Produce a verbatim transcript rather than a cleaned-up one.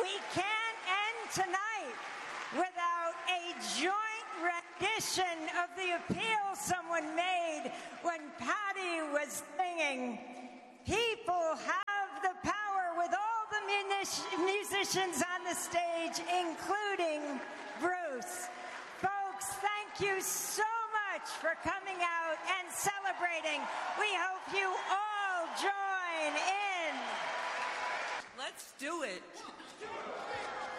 we can't end tonight without a joint rendition of the appeal someone made when Patty was singing, "People have the power," with all the munic- musicians on the stage, including Bruce. Folks, thank you so much for coming out and celebrating. We hope you all join in. Let's do it.